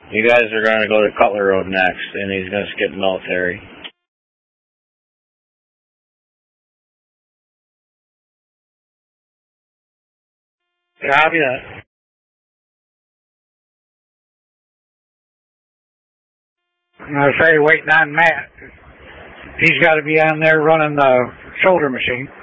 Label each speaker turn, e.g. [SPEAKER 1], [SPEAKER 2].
[SPEAKER 1] You guys are going to go to Cutler Road next, and he's going to skip military. Copy that.
[SPEAKER 2] I'm going to say waiting on Matt. He's got to be on there running the shoulder machine.